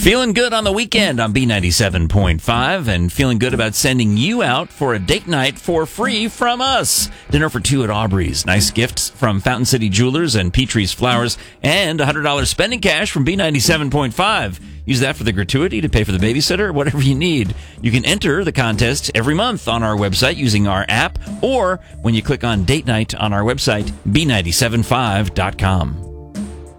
Feeling good on the weekend on B97.5 and feeling good about sending you out for a date night for free from us. Dinner for two at Aubrey's. Nice gifts from Fountain City Jewelers and Petrie's Flowers and $100 spending cash from B97.5. Use that for the gratuity to pay for the babysitter, whatever you need. You can enter the contest every month on our website using our app or when you click on date night on our website, B975.com.